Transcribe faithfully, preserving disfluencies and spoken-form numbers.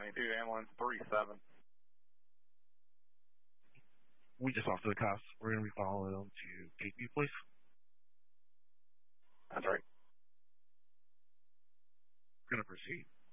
ninety-two, ambulance three seven. We just off to the cops. We're going to be following them to Gateview, please. That's right. We're going to proceed.